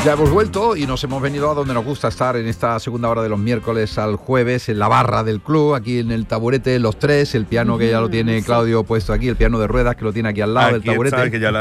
Ya hemos vuelto y nos hemos venido a donde nos gusta estar en esta segunda hora de los miércoles al jueves, en la barra del club, aquí en el taburete, los tres, el piano que ya lo tiene Claudio puesto aquí, el piano de ruedas que lo tiene aquí al lado del taburete. Está, que ya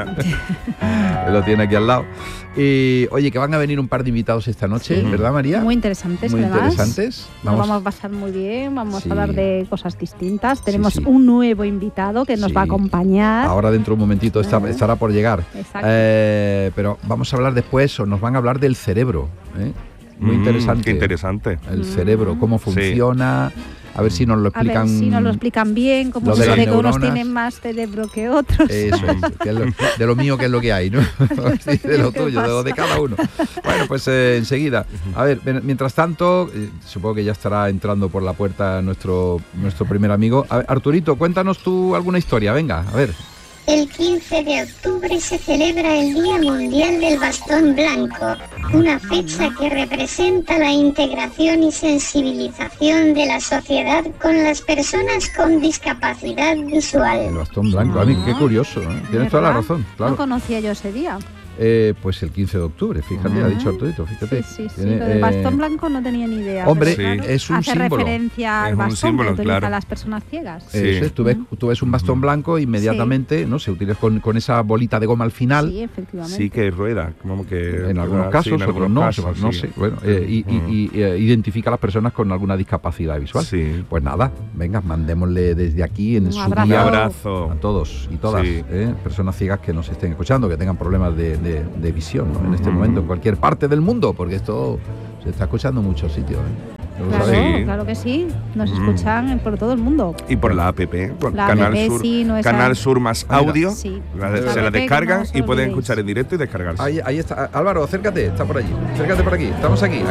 lo tiene aquí al lado. Y oye, que van a venir un par de invitados esta noche, ¿verdad, María? Muy interesantes, muy además. Interesantes. Nos vamos a pasar muy bien, vamos a hablar de cosas distintas. Tenemos sí. un nuevo invitado que nos va a acompañar. Ahora dentro de un momentito estará por llegar. Exacto. Pero vamos a hablar después, o nos van a hablar del cerebro. Muy interesante. Qué interesante. El cerebro, cómo funciona. A ver si nos lo explican. A ver si nos lo explican bien, cómo se ve que unos tienen más cerebro que otros. Eso es, que es de lo mío que es lo que hay, ¿no? De lo tuyo, de lo de cada uno. Bueno, pues enseguida. A ver, mientras tanto, supongo que ya estará entrando por la puerta nuestro primer amigo. A ver, Arturito, cuéntanos tú alguna historia, venga, a ver. El 15 de octubre se celebra el Día Mundial del Bastón Blanco, una fecha que representa la integración y sensibilización de la sociedad con las personas con discapacidad visual. El bastón blanco, a mí qué curioso, ¿eh? Tienes toda la razón, claro. No conocía yo ese día. Pues el 15 de octubre, fíjate, ha dicho Arturito, fíjate. Sí, lo del bastón blanco no tenía ni idea. Hombre, claro, es un hace símbolo. referencia al bastón que utilizan las personas ciegas. Sí. Tú ves un bastón blanco inmediatamente, ¿no? Se utiliza con esa bolita de goma al final. Sí, efectivamente. Sí, que rueda, como que en algunos casos, en otros no, no sé. Bueno, identifica a las personas con alguna discapacidad visual. Sí. Pues nada, venga, mandémosle desde aquí en su día abrazo a todos y todas, personas ciegas que nos estén escuchando, que tengan problemas de visión, ¿no? En este momento, en cualquier parte del mundo, porque esto se está escuchando en muchos sitios, Claro que sí, nos escuchan por todo el mundo. Y por la app, por la Canal app, Sur, sí, Canal Sur más audio, sí. se la descargan y pueden escuchar en directo y descargarse. Ahí está, Álvaro, acércate, está por allí, acércate por aquí, estamos aquí.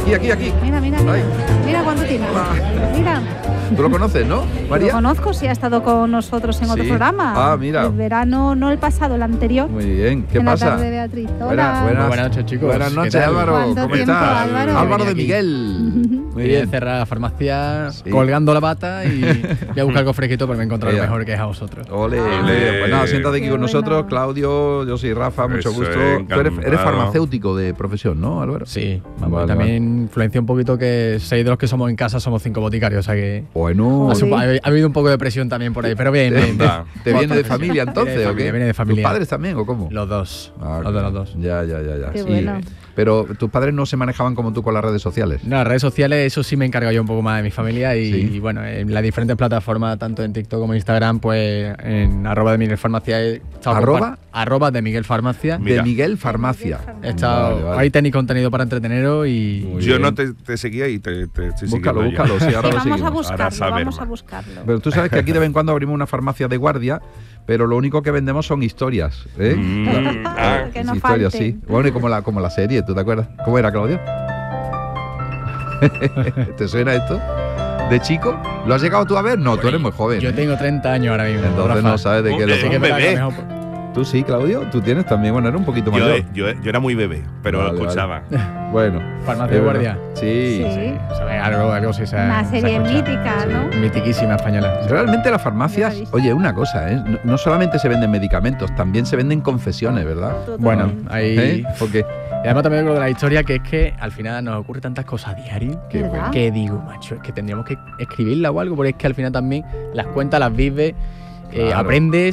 Mira cuánto tiene, mira. ¿Tú lo conoces, no, María? Lo conozco, sí, ha estado con nosotros en otro programa. Ah, mira. El verano, no el pasado, el anterior. Muy bien, ¿qué en pasa? La tarde, Beatriz. Hola. Buenas noches, chicos. Buenas noches, Álvaro. ¿Cómo estás? Álvaro de Miguel. Muy bien. Cerrar la farmacia, colgando la pata y voy a buscar algo fresquito, pero me he encontrado lo mejor que es a vosotros. Ole. Pues nada, siéntate aquí con nosotros, Claudio, yo soy Rafa, mucho gusto. Tú eres farmacéutico de profesión, ¿no, Álvaro? Sí, también influencia un poquito que 6 de los que somos en casa somos 5 boticarios, o sea que... Bueno. Ha habido un poco de presión también por ahí, pero bien. ¿Te viene de familia entonces o qué? Viene de familia. ¿Tus padres también o cómo? Los dos. Los dos. Ya. Qué bueno. Pero tus padres no se manejaban como tú con las redes sociales. No, las redes sociales, eso sí me he encargado yo un poco más de mi familia y bueno, en las diferentes plataformas, tanto en TikTok como en Instagram, pues en @de-Miguel-Farmacia he estado @de-Miguel-Farmacia. De Miguel Farmacia. He estado, ahí tenéis contenido para entreteneros y... Yo no te seguía y te estoy búscalo, sí, ahora lo seguimos. Vamos a buscarlo. Pero tú sabes que aquí de vez en cuando abrimos una farmacia de guardia, pero lo único que vendemos son historias, ¿eh? Que no historias, falte. sí. Bueno, y como la serie, ¿tú te acuerdas? ¿Cómo era, Claudio? ¿Te suena esto? ¿De chico? ¿Lo has llegado tú a ver? No, tú eres muy joven. Yo tengo 30 años ahora mismo. Entonces Rafa. no sabes de qué es un bebé. ¿Tú sí, Claudio? ¿Tú tienes también? Bueno, era un poquito mayor. Yo era muy bebé, pero lo escuchaba. Bueno. Farmacia de guardia. Sí. Algo sí. Una serie mítica, ¿no? Mitiquísima española. Realmente las farmacias, oye, una cosa, no solamente se venden medicamentos, también se venden confesiones, ¿verdad? Bueno, ahí... Porque... Y además también lo de la historia, que es que al final nos ocurre tantas cosas a diario que digo, macho, es que tendríamos que escribirla o algo, porque es que al final también las cuentas, las vives, aprendes,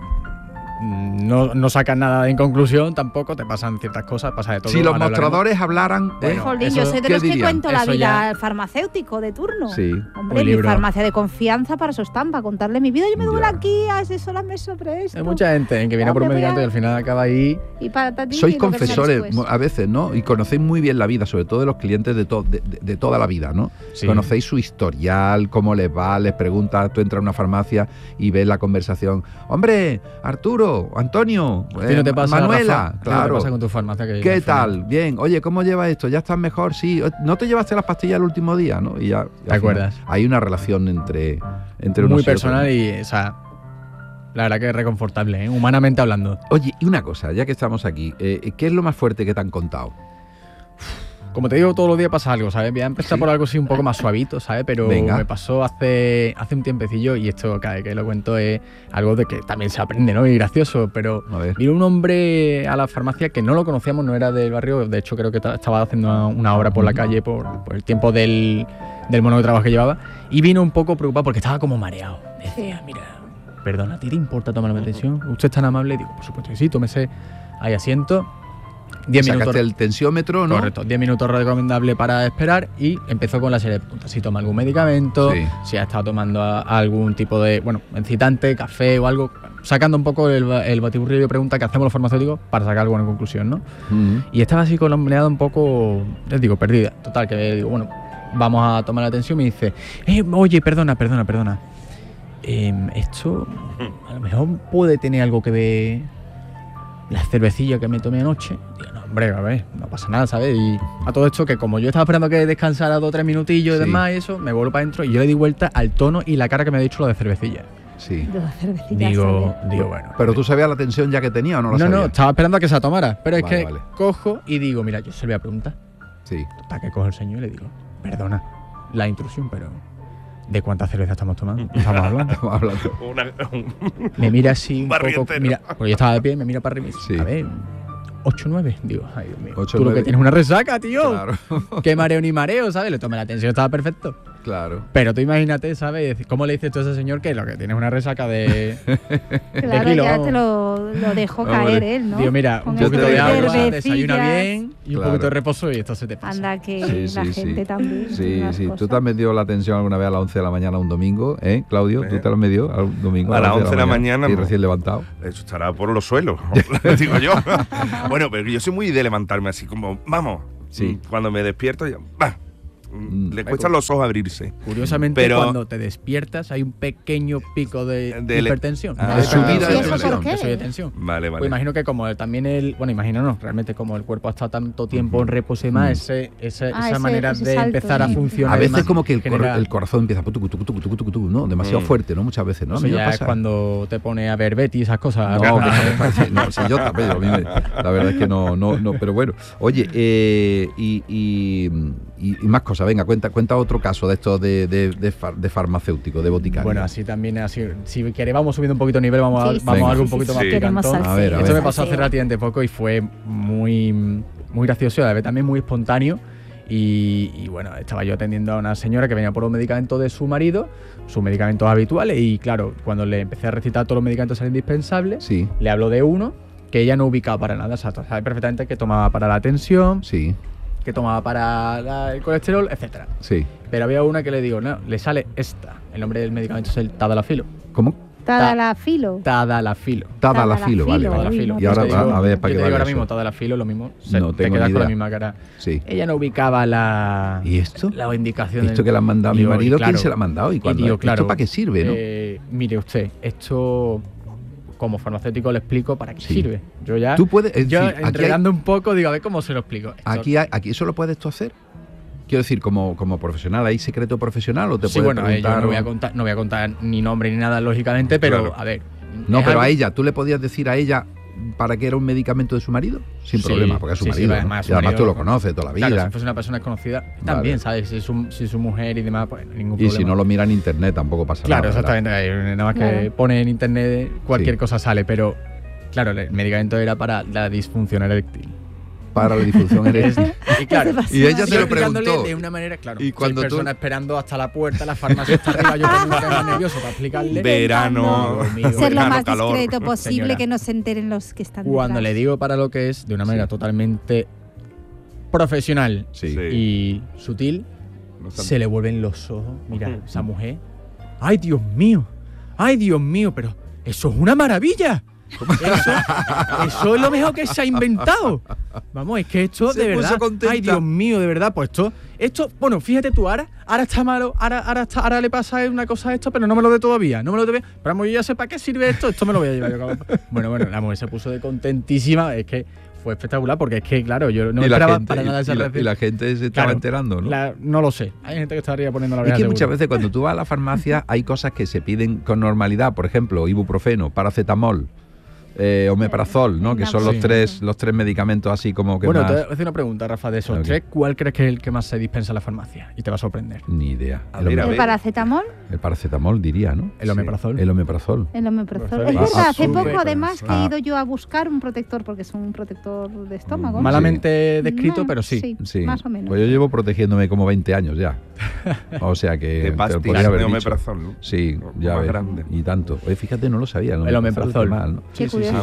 no sacas nada en conclusión, tampoco te pasan ciertas cosas, pasa de todo. Si los mostradores hablaran... Jolín, yo soy de los que dirían? cuento la vida al farmacéutico de turno. Sí. Hombre, mi farmacia de confianza para eso están, para contarle mi vida. Yo me duele aquí, asesórame sobre esto. Hay mucha gente que viene por un medicamento y al final acaba ahí... Y para ti, sois confesores a veces, ¿no? Y conocéis muy bien la vida, sobre todo de los clientes de toda la vida, ¿no? Sí. Conocéis su historial, cómo les va, les preguntas, tú entras a una farmacia y ves la conversación. Hombre, Arturo, Antonio, ¿no te pasa, Manuela, Rafa? claro. ¿Qué te pasa con tu farmacia? ¿Qué tal? Bien. Oye, ¿cómo llevas esto? ¿Ya estás mejor? Sí. ¿No te llevaste las pastillas el último día? ¿No? Y ya ¿Te acuerdas? Hay una relación entre unos muy y personal otros. y, o sea, la verdad que es reconfortable, humanamente hablando. Oye, y una cosa, ya que estamos aquí, ¿qué es lo más fuerte que te han contado? como te digo, todos los días pasa algo, ¿sabes? Voy a empezar por algo así un poco más suavito, ¿sabes? Pero me pasó hace un tiempecillo, y esto cada vez que lo cuento es algo de que también se aprende, ¿no? Y gracioso, pero vino un hombre a la farmacia que no lo conocíamos, no era del barrio, de hecho creo que estaba haciendo una obra por la calle por el tiempo del mono de trabajo que llevaba, y vino un poco preocupado porque estaba como mareado. Decía, mira, perdona, ¿a ti te importa tomarme la tensión? ¿Usted es tan amable? Digo, por supuesto que sí, tómese ahí asiento. 10 minutos. Sacaste el tensiómetro, ¿no? Correcto, 10 minutos recomendable para esperar, y empezó con la serie de preguntas. Si toma algún medicamento, si ha estado tomando algún tipo de, incitante, café o algo, sacando un poco el batiburrillo de preguntas que hacemos los farmacéuticos para sacar alguna conclusión, ¿no? Y estaba así con la mirada un poco, les digo, perdida. Total, que le digo, bueno, vamos a tomar la atención, y me dice, oye, perdona. Esto a lo mejor puede tener algo que ver la cervecilla que me tomé anoche. Digo, no, hombre, a ver, no pasa nada, ¿sabes? Y a todo esto, que como yo estaba esperando que descansara 2 o 3 minutillos y demás, y eso, me vuelvo para adentro y yo le di vuelta al tono y la cara que me ha dicho lo de cervecilla. Sí. Digo, bueno. ¿Pero tú sabías la tensión ya que tenía o no la sabías? No, estaba esperando a que se la tomara. Pero es que cojo y digo, mira, yo se lo voy a preguntar. Sí. Hasta que cojo el señor y le digo, perdona la intrusión, pero ¿de cuántas cervezas estamos tomando? Estamos hablando. Me mira así un poco, mira, porque yo estaba de pie, me mira para arriba y dice, a ver, 8 o 9. Digo, ay, Dios mío, 8, tú 9. Lo que tienes una resaca, tío. Claro. Qué mareo ni mareo, ¿sabes? Le tomé la atención, estaba perfecto. Claro. Pero tú imagínate, ¿sabes? ¿Cómo le dices tú a ese señor que lo que tienes una resaca de claro, de kilo, ya te lo dejó caer él, ¿no? Digo, mira, con un poquito de agua, cervecillas. desayuna bien y un poquito de reposo y esto se te pasa. Anda que la gente también. Sí. ¿Tú te has metido la tensión alguna vez a las 11 de la mañana un domingo, Claudio? ¿Tú te la has metido un domingo a las 11 de la mañana? Y recién levantado. Eso estará por los suelos, digo yo. Bueno, pero yo soy muy de levantarme así como, vamos. Sí. Cuando me despierto, ya, le cuestan los ojos abrirse. Curiosamente, cuando te despiertas hay un pequeño pico de hipertensión. Subida de tensión. Vale. Pues imagino que como también realmente como el cuerpo ha estado tanto tiempo en reposo y más, esa manera de empezar a funcionar. A veces como que el corazón empieza ¿no? Demasiado fuerte, ¿no? Muchas veces, ¿no? Eso ya es cuando te pone a ver Betty y esas cosas. Yo también. La verdad es que no, pero bueno. Oye, y más cosas. Venga, cuenta otro caso de estos de farmacéutico, de boticario. Bueno, así también, si queréis, vamos subiendo un poquito de nivel, vamos a algo un poquito más picantón. A ver. Esto me pasó hace relativamente poco y fue muy, muy gracioso, y a la vez también muy espontáneo. Y bueno, estaba yo atendiendo a una señora que venía por los medicamentos de su marido, sus medicamentos habituales, y claro, cuando le empecé a recitar todos los medicamentos indispensables, le hablo de uno que ella no ubicaba para nada. O sea, sabe perfectamente que tomaba para la tensión, que tomaba para el colesterol, etcétera. Sí. Pero había una que le digo, no, le sale esta. El nombre del medicamento es el Tadalafilo. ¿Cómo? Tadalafilo. Vale. Tadalafilo. Y ahora, a ver, ¿para qué vale ahora eso? mismo Tadalafilo, lo mismo, no te quedas con la misma cara. Sí. Ella no ubicaba la... ¿Y esto? La indicación. ¿Esto que le han mandado a mi marido? ¿Quién se la ha mandado? ¿Y cuándo? ¿Esto para qué sirve, no? Mire usted, esto... Como farmacéutico le explico para qué sirve. Yo ya, tú puedes, entregando un poco, digo, a ver cómo se lo explico. Aquí eso lo puedes tú hacer. Quiero decir, como profesional, ¿hay secreto profesional o te puedes preguntar? Yo no voy a contar ni nombre ni nada, lógicamente, pero a ver. No, pero a ella, ¿tú le podías decir a ella para qué era un medicamento de su marido? Sin problema, porque es su marido. Además tú lo conoces toda la vida. Claro, si fuese una persona desconocida, también, ¿sabes? Si su mujer y demás, pues ningún problema. Y si no lo mira en internet, tampoco pasa nada. Claro, exactamente. Nada más que pone en internet, cualquier cosa sale, pero claro, el medicamento era para la disfunción eréctil. Para la disfunción eréctil. Y claro, y ella se lo preguntó. De una manera, claro. Y cuando persona esperando hasta la puerta, la farmacia está arriba, yo tengo un tema nervioso para explicarle. Verano. Ser lo más discreto posible, señora, que no se enteren los que están Cuando detrás. le digo para lo que es, de una manera totalmente profesional y sutil, se le vuelven los ojos. Mira, esa mujer. ¡Ay, Dios mío! Pero eso es una maravilla. Eso es lo mejor que se ha inventado. Vamos, es que esto de verdad. Ay, Dios mío, de verdad, pues esto, bueno, fíjate tú, ahora está malo, ahora le pasa una cosa a esto, pero no me lo dé todavía. Pero vamos, yo ya sé para qué sirve esto me lo voy a llevar yo. Bueno, la mujer se puso de contentísima, es que fue espectacular, porque es que, claro, yo no esperaba para nada esa reacción. Y la gente se estaba enterando, ¿no? No lo sé. Hay gente que estaría poniendo la oreja. Es que muchas veces cuando tú vas a la farmacia hay cosas que se piden con normalidad, por ejemplo, ibuprofeno, paracetamol. omeprazol, ¿no? Que son los tres medicamentos así como que bueno, más... te voy a hacer una pregunta, Rafa, de esos tres, ¿cuál crees que es el que más se dispensa en la farmacia? Y te va a sorprender. Ni idea. ¿El paracetamol? El paracetamol, diría, ¿no? El omeprazol. El omeprazol. El omeprazol. Es verdad, hace poco además que he ido yo a buscar un protector, porque es un protector de estómago. Malamente descrito, pero sí. Sí, más o menos. Pues yo llevo protegiéndome como 20 años ya. O sea que... De pastillas de omeprazol, ¿no? Sí, ya ves. Grande. Y tanto. Oye, fíjate, no lo sabía. El omeprazol. Mal, ¿no? Qué curioso.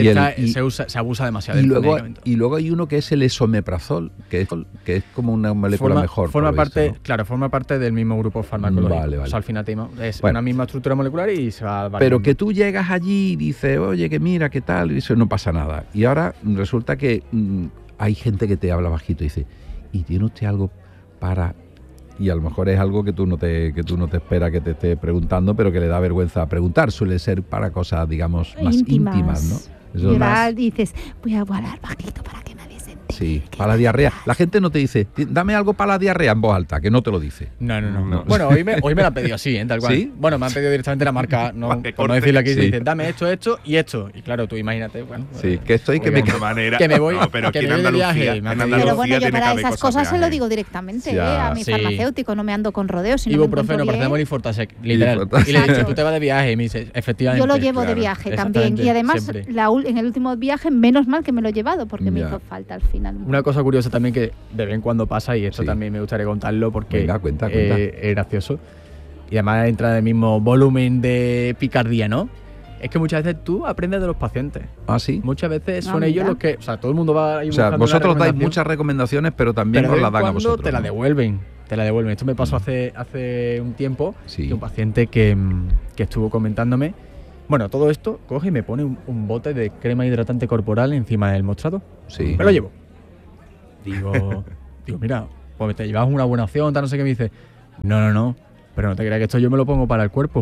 Se abusa demasiado. Y luego hay uno que es el esomeprazol, que es como una molécula mejor. Forma parte del mismo grupo farmacológico. Vale. O sea, al final es una misma estructura molecular y se va variando. Pero que tú llegas allí y dices, oye, que mira, qué tal, y eso no pasa nada. Y ahora resulta que hay gente que te habla bajito y dice, ¿y tiene usted algo para...? Y a lo mejor es algo que tú no te esperas que te esté preguntando, pero que le da vergüenza preguntar. Suele ser para cosas, digamos, más íntimas, ¿no? Y ahora dices, voy a hablar bajito para que nadie se entere. Sí, para la diarrea. La gente no te dice, dame algo para la diarrea en voz alta, que no te lo dice. No. Bueno, hoy me la han pedido así, tal cual. ¿Sí? Bueno, me han pedido directamente la marca, por no decirlo aquí, dicen, dame esto y esto. Y claro, tú imagínate, bueno. Sí, que estoy que me voy pero que aquí me voy de viaje. Pero bueno, yo para esas cosas se lo digo directamente, a mi farmacéutico, no me ando con rodeos. Ibuprofeno, paracetamol y Fortasec, literal. Y le dices, tú te vas de viaje y me dices, efectivamente. Yo lo llevo de viaje también. Y además, en el último viaje, menos mal que me lo he llevado, porque me hizo falta al final. Una cosa curiosa también que de vez en cuando pasa, y esto también me gustaría contarlo porque cuenta. Es gracioso. Y además entra en el mismo volumen de picardía, ¿no? Es que muchas veces tú aprendes de los pacientes. Ah, sí. Muchas veces son ellos los que... O sea, todo el mundo va ahí. O sea, vosotros dais muchas recomendaciones, pero también os las dan a vosotros. Te la devuelven. Esto me pasó hace un tiempo, que un paciente que estuvo comentándome. Bueno, todo esto coge y me pone un bote de crema hidratante corporal encima del mostrador. Sí. Me lo llevo. Digo, mira, pues te llevas una buena opción, tal, no sé qué. Me dice, no, pero no te creas que esto yo me lo pongo para el cuerpo.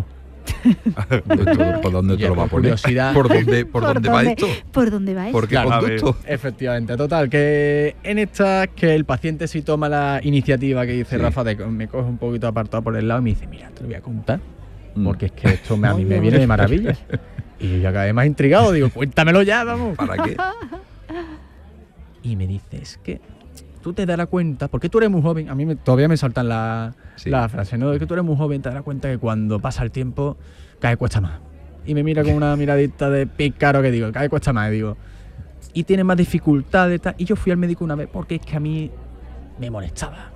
¿Por dónde te lo va a poner? ¿Por dónde va esto? ¿Por dónde va esto? ¿Por qué conducto? Efectivamente, total, que en esta, que el paciente sí toma la iniciativa que dice Rafa, me coge un poquito apartado por el lado y me dice, mira, te lo voy a contar, porque es que esto a mí me viene de maravilla. Y yo ya acabé más intrigado, digo, cuéntamelo ya, vamos. ¿Para qué? Y me dice, es que tú te darás cuenta, porque tú eres muy joven, a mí todavía me saltan la frase, ¿no? Es que tú eres muy joven, te darás cuenta que cuando pasa el tiempo, cada vez cuesta más. Y me mira con una miradita de pícaro que digo, cada vez cuesta más, digo, y tiene más dificultades, y yo fui al médico una vez porque es que a mí me molestaba.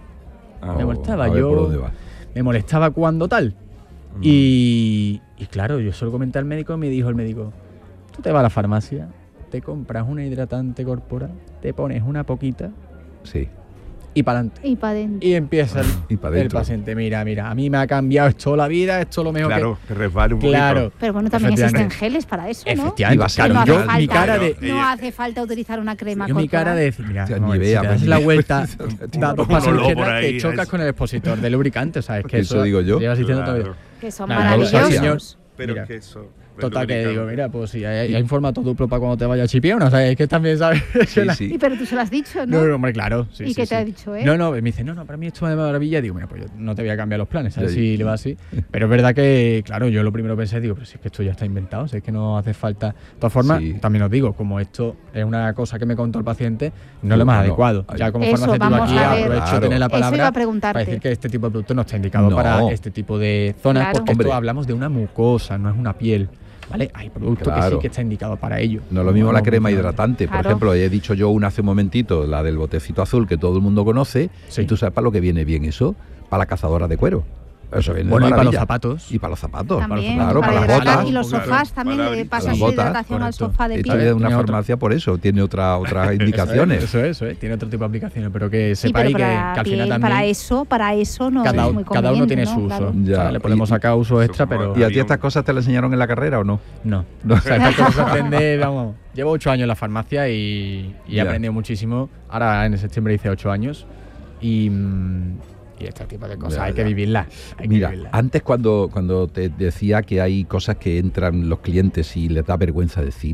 Me molestaba cuando tal. Y claro, yo solo comenté al médico y me dijo el médico, tú te vas a la farmacia, te compras una hidratante corporal, te pones una poquita y para adelante. Y para adentro. Y empieza el paciente, mira, a mí me ha cambiado esto la vida, esto lo mejor que resbale un poquito. Pero bueno, también existen geles para eso, ¿no? Efectivamente. No hace falta utilizar una crema corporal. Mi cara de decir, mira, si te das la vuelta, da dos pasos a la izquierda, te chocas con el expositor de lubricante, o sea, es que eso digo yo. Llevas diciendo todavía. Que son maravillosos. Pero es que eso... Total, que digo, mira, pues si hay formato duplo para cuando te vaya a chipiona, o sea, es que también sabes. Sí. Pero tú se lo has dicho, ¿no? No, hombre, claro. ¿Y qué te ha dicho, No, me dice, no, para mí esto es de maravilla. Digo, mira, pues yo no te voy a cambiar los planes, ¿sabes? Si le va así. Pero es verdad que, claro, yo lo primero pensé, digo, pero si es que esto ya está inventado, si es que no hace falta. De todas formas, también os digo, como esto es una cosa que me contó el paciente, no es lo más adecuado. Ya como farmacéutico aquí aprovecho de tener la palabra para decir que este tipo de producto no está indicado para este tipo de zonas, porque esto hablamos de una mucosa, no es una piel. ¿Vale? Hay productos que sí que está indicado para ello. No es lo mismo la crema hidratante. Por ejemplo, he dicho yo una hace un momentito, la del botecito azul que todo el mundo conoce. Y tú sabes para lo que viene bien eso, para la cazadora de cuero. Eso viene y para los zapatos. Y para los zapatos. También, claro, para las botas. Y los sofás también le pasas hidratación al sofá de piel. Esta es una farmacia por eso, tiene otras indicaciones. Eso es, tiene otro tipo de aplicaciones, pero que sepáis que al final también... Para eso no es muy conveniente. Cada uno tiene su uso. Le podemos sacar uso extra, pero... ¿Y a ti estas cosas te las enseñaron en la carrera o no? No. O sea, estas cosas aprendí, vamos... Llevo 8 años en la farmacia y he aprendido muchísimo. Ahora en septiembre hice 8 años y este tipo de cosas hay que vivirlas. Mira, antes cuando te decía que hay cosas que entran los clientes y les da vergüenza decir,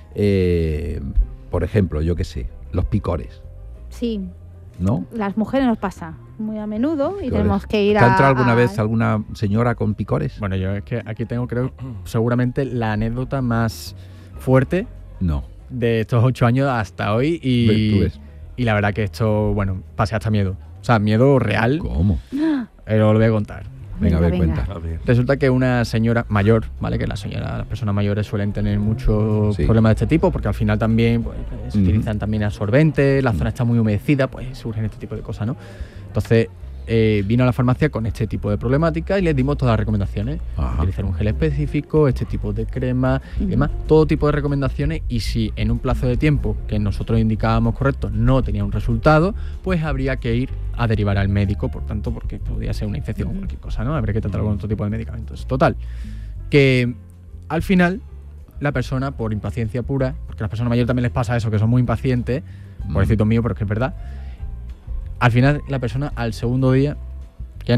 por ejemplo, yo qué sé, los picores. Sí. ¿No? Las mujeres nos pasa muy a menudo y tenemos que ir ¿Te ha entrado alguna vez alguna señora con picores? Bueno, yo es que aquí tengo, creo, seguramente la anécdota más fuerte No. de estos 8 años hasta hoy Tú ves. y la verdad que esto, bueno, pasé hasta miedo. O sea, miedo real. ¿Cómo? Pero lo voy a contar. Venga, a ver, Venga. cuenta. A ver. Resulta que una señora mayor, ¿vale? Que las personas mayores suelen tener muchos Sí. problemas de este tipo, porque al final también pues, se Ujú. utilizan también absorbentes, la zona está muy humedecida, pues surgen este tipo de cosas, ¿no? Entonces vino a la farmacia con este tipo de problemática y les dimos todas las recomendaciones. Ajá. Utilizar un gel específico, este tipo de crema y demás, todo tipo de recomendaciones, y si en un plazo de tiempo que nosotros indicábamos correcto no tenía un resultado, pues habría que ir a derivar al médico, por tanto, porque podría ser una infección o cualquier cosa, ¿no? Habría que tratarlo con otro tipo de medicamentos. Total, que al final la persona, por impaciencia pura, porque a las personas mayores también les pasa eso, que son muy impacientes, pobrecito mío, pero es que es verdad, al final la persona al segundo día, que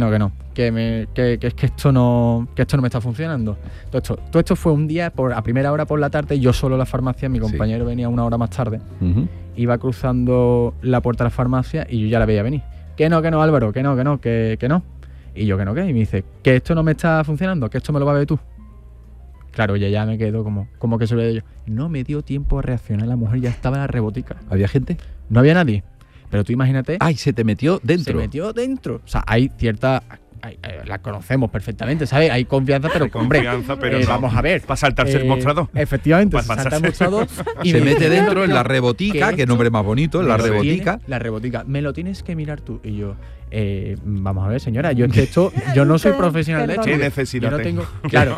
es que esto no me está funcionando. Todo esto fue un día a primera hora por la tarde, yo solo en la farmacia, mi compañero venía una hora más tarde, iba cruzando la puerta de la farmacia y yo ya la veía venir. Que no, Álvaro, que no. Y yo, ¿qué? Y me dice, que esto no me está funcionando, que esto me lo va a ver tú. Claro, ya me quedo como que se lo he yo. No me dio tiempo a reaccionar, la mujer ya estaba en la rebotica. ¿Había gente? No había nadie. Pero tú imagínate. ¡Ay, se te metió dentro! Se metió dentro. O sea, hay cierta. La conocemos perfectamente, ¿sabes? Hay confianza, pero Hay confianza, pero no. vamos a ver. Para saltarse el mostrador. Efectivamente, Para se salta el pasarse. mostrador y Se me mete dice, dentro en la rebotica, que nombre más bonito, en la rebotica. La rebotica. Me lo tienes que mirar tú. Y yo, vamos a ver, señora, yo es que yo no soy profesional de esto. ¿Qué necesidad Yo no tengo? Claro,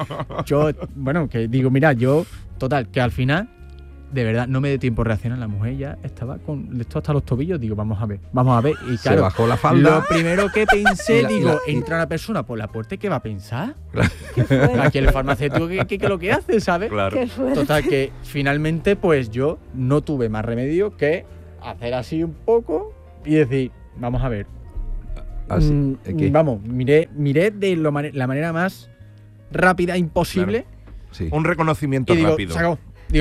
que digo, mira, total, que al final, de verdad, no me dio tiempo a reaccionar. La mujer ya estaba con esto hasta los tobillos. Digo, vamos a ver. Y Se claro, bajó la falda. lo primero que pensé, Y la- entra una persona por la puerta, ¿qué va a pensar? Aquí el farmacéutico, ¿qué es lo que hace, ¿sabes? Claro. Qué fuerte. Total, que finalmente, pues yo no tuve más remedio que hacer así un poco y decir, vamos a ver. Así, ¿qué? Vamos, miré de la manera más rápida imposible. Sí. Un reconocimiento Y digo, rápido. se acabó.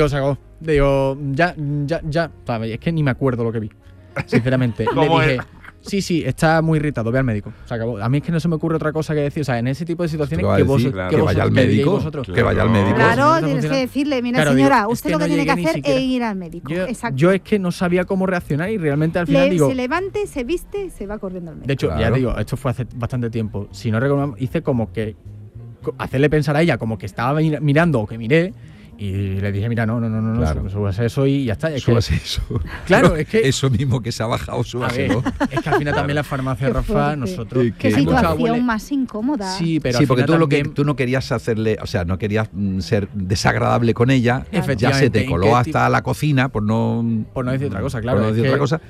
Digo, ya. ¿Sabes? Es que ni me acuerdo lo que vi. Sinceramente. Le ¿Cómo dije, era? sí, está muy irritado, ve al médico. Se acabó. A mí es que no se me ocurre otra cosa que decir. O sea, en ese tipo de situaciones, ¿Qué va a que decir? vosotros. Que vaya al médico. Que vaya al médico. Claro, Eso no tienes que funciona. decirle, mira Claro, señora, digo, es usted que lo que no tiene que llegué ni hacer siquiera. es ir al médico. Exacto. Yo es que no sabía cómo reaccionar y realmente al final digo. Se levante, se viste, se va corriendo al médico. De hecho, ya Claro. digo, esto fue hace bastante tiempo. Si no recuerdo, hice como que hacerle pensar a ella como que estaba mirando o que miré. Y le dije, mira, no, Claro. súbase eso y ya está. Es que, Súbase eso. Claro, es que. Eso mismo que se ha bajado, A ver, súbaselo. es que al final también la farmacia Qué Rafa, fuerte. nosotros. Qué Qué hay mucha situación abuela- más incómoda. Sí, pero Sí, al porque final tú también- no querías hacerle, o sea, no querías ser desagradable con ella. Ya Efectivamente, se te ¿en coló qué hasta la cocina por no decir otra cosa, claro. Por no es decir que- otra cosa.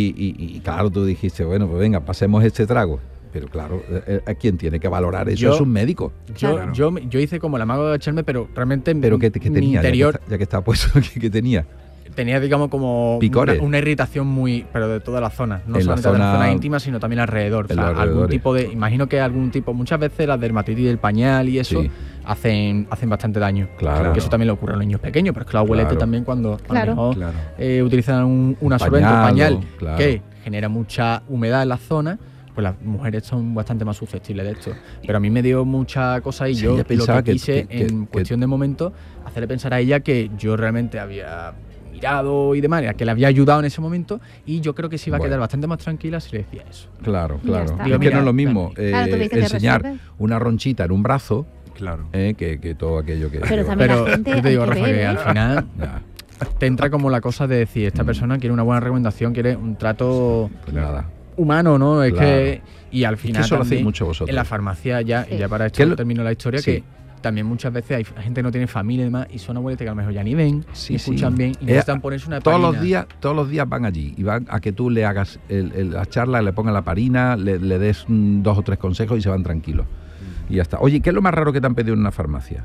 Y claro, tú dijiste, bueno, pues venga, pasemos este trago. Pero claro, ¿a quién tiene que valorar eso? Yo- Es un médico. Claro. Yo hice como la mago de echarme, pero realmente Pero ¿qué mi tenía? interior Ya que está puesto, ¿qué tenía? tenía, digamos, como Picores. una irritación muy, pero de toda la zona, no En la solamente de la zona- zona íntima, sino también alrededor. O en sea, los algún alrededores. tipo de, imagino que algún tipo, muchas veces la dermatitis del pañal y eso Sí. hacen bastante daño. Claro. Que eso también le ocurre a los niños pequeños, pero es que los abueletes Claro. también cuando a lo Claro. mejor, Claro. utilizan un absorbente, un Pañal, pañal, claro. que genera mucha humedad en la zona, pues las mujeres son bastante más susceptibles de esto. Pero a mí me dio mucha cosa y Sí, yo ella lo pensaba que quise, que- en cuestión de momento, hacerle pensar a ella que yo realmente había mirado y demás, que le había ayudado en ese momento, y yo creo que se iba a Bueno. quedar bastante más tranquila si le decía eso. Claro, Y ya claro. está. Es que Mira, no es lo mismo Claro, tuviste que enseñar resolver. una ronchita en un brazo Claro. que todo aquello que... Pero que- también Pero la gente yo te hay digo, que Rafa, ver, que ¿eh? al final Ya, te entra como la cosa de decir, esta persona quiere una buena recomendación, quiere un trato pues nada. humano, ¿no? Es Claro. que y al final eso lo hacéis también, mucho vosotros. en la farmacia ya, Sí. y ya para ¿Qué esto es lo- termino la historia, Sí. que también muchas veces hay gente que no tiene familia y demás, y son abuelos que a lo mejor ya ni ven, Sí, ni escuchan sí. bien, y necesitan ponerse una Todos heparina. todos los días van allí y van a que tú le hagas la charla, le pongas la parina, le des 2 o 3 consejos y se van tranquilos. Y ya está. Oye, ¿qué es lo más raro que te han pedido en una farmacia?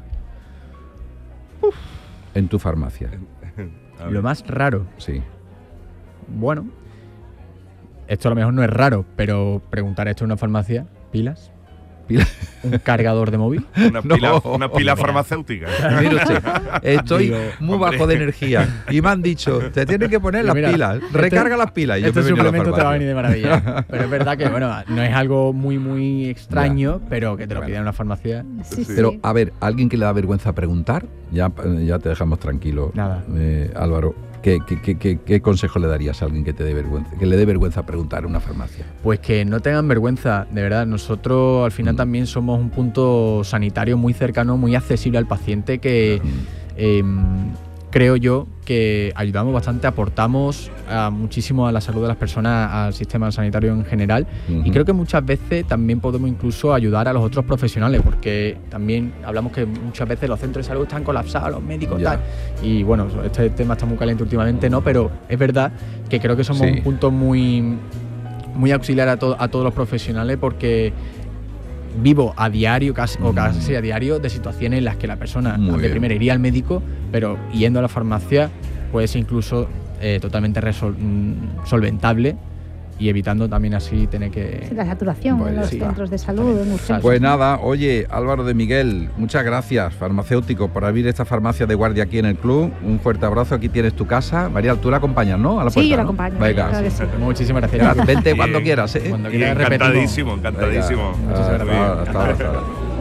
En tu farmacia. A ver. Lo más raro, Sí. bueno, esto a lo mejor no es raro, pero preguntar esto en una farmacia, pilas. ¿Un cargador de móvil? Una pila farmacéutica. Mire usted, estoy muy bajo de energía y me han dicho, te tienes que poner las pilas, recarga las pilas. Y yo este suplemento te va a venir de maravilla. Pero es verdad que, no es algo muy extraño, pero que te lo piden en una farmacia. Sí. Pero, a ver, ¿alguien que le da vergüenza preguntar? Ya te dejamos tranquilo. Nada. Álvaro, ¿qué consejo le darías a alguien que le dé vergüenza preguntar en una farmacia? Pues que no tengan vergüenza, de verdad. Nosotros al final también somos un punto sanitario muy cercano, muy accesible al paciente que creo yo que ayudamos bastante, aportamos muchísimo a la salud de las personas, al sistema sanitario en general. Y creo que muchas veces también podemos incluso ayudar a los otros profesionales, porque también hablamos que muchas veces los centros de salud están colapsados, los médicos tal. Y bueno, este tema está muy caliente últimamente, ¿no? Pero es verdad que creo que somos un punto muy auxiliar a todos los profesionales, porque vivo a diario, casi a diario, de situaciones en las que la persona de primera iría al médico, pero yendo a la farmacia puede ser incluso totalmente solventable, y evitando también así tener que... La saturación en los centros de salud. Pues nada, oye, Álvaro de Miguel, muchas gracias, farmacéutico, por abrir esta farmacia de guardia aquí en el club. Un fuerte abrazo, aquí tienes tu casa. María, tú la acompañas, ¿no? A la puerta, yo la ¿no? acompaño. Venga. Claro que sí. Muchísimas gracias. Vente cuando quieras, ¿eh? Cuando quieras Encantadísimo. Venga. Muchas gracias. Hasta ahora.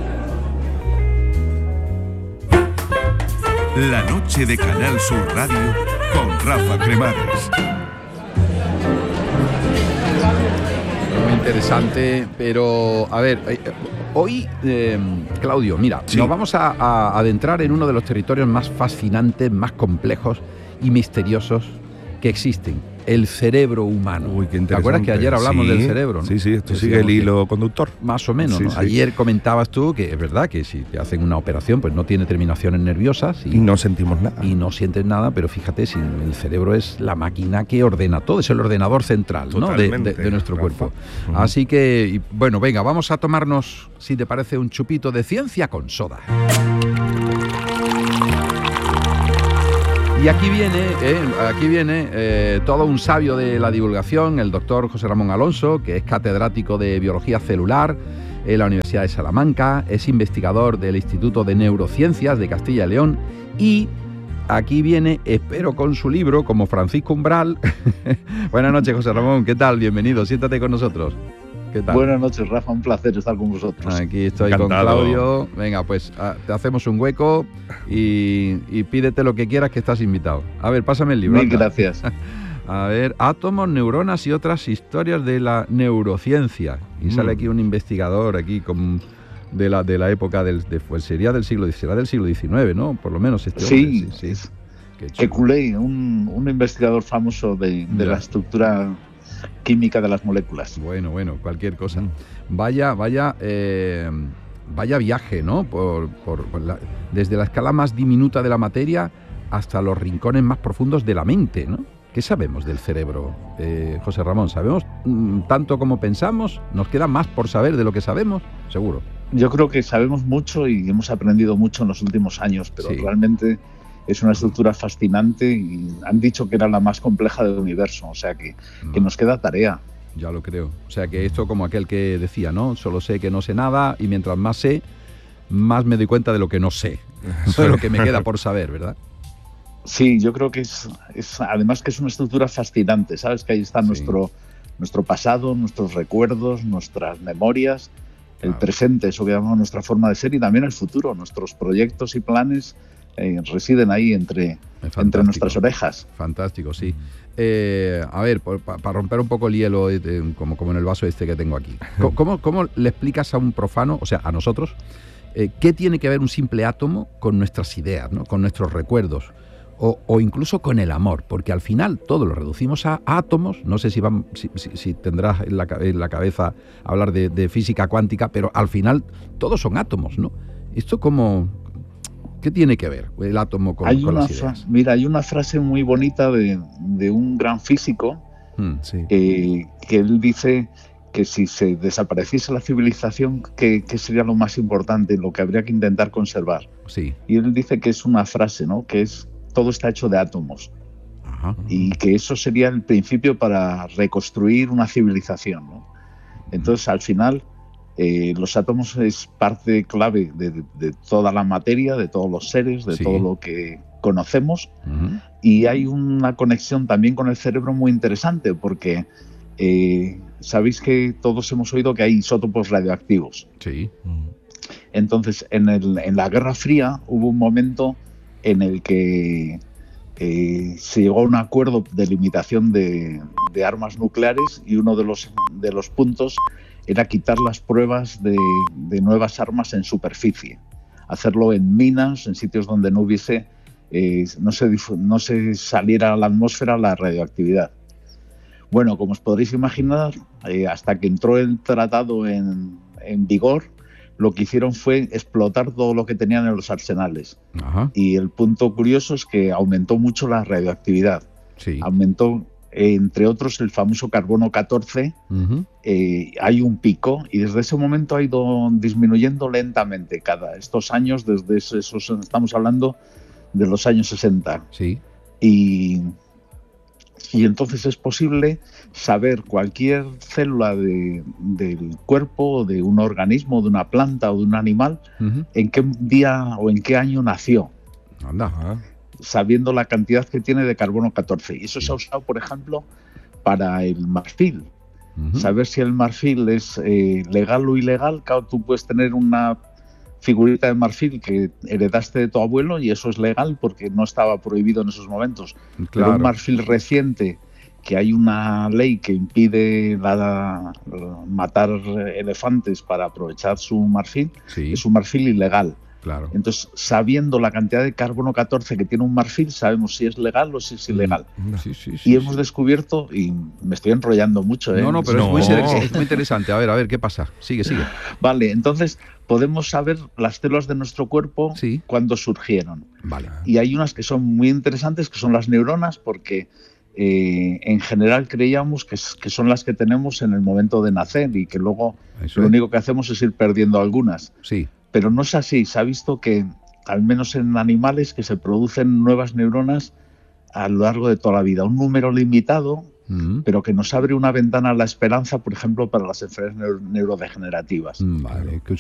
La noche de Canal Sur Radio con Rafa Cremades. Muy interesante, pero a ver, hoy, Claudio, mira, nos vamos a adentrar en uno de los territorios más fascinantes, más complejos y misteriosos que existen: el cerebro humano. Uy, qué interesante. ¿Te acuerdas que ayer hablamos del cerebro, no? Sí, esto sigue el hilo conductor. Más o menos, ¿no? Ayer comentabas tú que es verdad que si te hacen una operación pues no tiene terminaciones nerviosas y no sentimos nada. Y no sientes nada, pero fíjate, si el cerebro es la máquina que ordena todo, es el ordenador central, ¿no? de nuestro cuerpo. Así que, bueno, venga, vamos a tomarnos, si te parece, un chupito de ciencia con soda. Y aquí viene todo un sabio de la divulgación, el doctor José Ramón Alonso, que es catedrático de Biología Celular en la Universidad de Salamanca, es investigador del Instituto de Neurociencias de Castilla y León, y aquí viene, espero con su libro, como Francisco Umbral. Buenas noches, José Ramón, ¿qué tal? Bienvenido, siéntate con nosotros. ¿Qué tal? Buenas noches, Rafa, un placer estar con vosotros. Aquí estoy Encantado. con Claudio. Venga, pues te hacemos un hueco y pídete lo que quieras, que estás invitado. A ver, pásame el libro. Mil gracias. A ver, átomos, neuronas y otras historias de la neurociencia. Y sale aquí un investigador aquí de la época pues será del siglo XIX, ¿no? Por lo menos este hombre. Sí. Kekulé, un investigador famoso de la estructura química de las moléculas. Bueno, cualquier cosa. Vaya viaje, ¿no? Desde la escala más diminuta de la materia hasta los rincones más profundos de la mente, ¿no? ¿Qué sabemos del cerebro, José Ramón? ¿Sabemos tanto como pensamos? ¿Nos queda más por saber de lo que sabemos? Seguro. Yo creo que sabemos mucho y hemos aprendido mucho en los últimos años, pero realmente es una estructura fascinante y han dicho que era la más compleja del universo, o sea que nos queda tarea. Ya lo creo. O sea que esto, como aquel que decía, ¿no? Solo sé que no sé nada y mientras más sé, más me doy cuenta de lo que no sé. Eso es lo que me queda por saber, ¿verdad? Sí, yo creo que es además que es una estructura fascinante, ¿sabes? Que ahí está nuestro pasado, nuestros recuerdos, nuestras memorias, el presente, eso que llamamos nuestra forma de ser, y también el futuro, nuestros proyectos y planes residen ahí entre nuestras orejas. Fantástico, sí. A ver, para romper un poco el hielo, como en el vaso este que tengo aquí, ¿cómo le explicas a un profano, o sea, a nosotros, qué tiene que ver un simple átomo con nuestras ideas, ¿no? Con nuestros recuerdos? O incluso con el amor, porque al final todo lo reducimos a átomos. No sé si tendrás en la cabeza hablar de física cuántica, pero al final todos son átomos, ¿no? ¿Esto qué tiene que ver el átomo con las ideas? Mira, hay una frase muy bonita de un gran físico que él dice que si se desapareciese la civilización, ¿qué sería lo más importante, lo que habría que intentar conservar? Sí. Y él dice que es una frase, ¿no? Que es: todo está hecho de átomos. Ajá. Y que eso sería el principio para reconstruir una civilización, ¿no? Entonces, al final, Los átomos es parte clave de toda la materia, de todos los seres, de todo lo que conocemos. Y hay una conexión también con el cerebro muy interesante, porque sabéis que todos hemos oído que hay isótopos radioactivos. Sí. Entonces, en la Guerra Fría hubo un momento en el que se llegó a un acuerdo de limitación de armas nucleares, y uno de los puntos era quitar las pruebas de nuevas armas en superficie, hacerlo en minas, en sitios donde no hubiese, no se saliera a la atmósfera la radioactividad. Bueno, como os podréis imaginar, hasta que entró el tratado en vigor, lo que hicieron fue explotar todo lo que tenían en los arsenales. Ajá. Y el punto curioso es que aumentó mucho la radioactividad. Sí. Aumentó, entre otros, el famoso carbono 14. Hay un pico, y desde ese momento ha ido disminuyendo lentamente estos años, desde esos, estamos hablando de los años 60. Sí. Y entonces es posible saber cualquier célula del cuerpo, de un organismo, de una planta o de un animal, en qué día o en qué año nació. Anda. Sabiendo la cantidad que tiene de carbono 14. Y eso se ha usado, por ejemplo, para el marfil. Saber si el marfil es legal o ilegal. Claro, tú puedes tener una figurita de marfil que heredaste de tu abuelo y eso es legal porque no estaba prohibido en esos momentos. Claro. Pero un marfil reciente, que hay una ley que impide matar elefantes para aprovechar su marfil, es un marfil ilegal. Claro. Entonces, sabiendo la cantidad de carbono 14 que tiene un marfil, sabemos si es legal o si es ilegal. Y hemos descubierto, y me estoy enrollando mucho, ¿eh? No, pero es muy interesante. A ver, ¿qué pasa? Sigue. Vale, entonces podemos saber las células de nuestro cuerpo cuando surgieron. Vale. Y hay unas que son muy interesantes, que son las neuronas, porque en general creíamos que son las que tenemos en el momento de nacer y que luego lo único que hacemos es ir perdiendo algunas. Sí. Pero no es así. Se ha visto que, al menos en animales, que se producen nuevas neuronas a lo largo de toda la vida. Un número limitado, pero que nos abre una ventana a la esperanza, por ejemplo, para las enfermedades neurodegenerativas. Vale.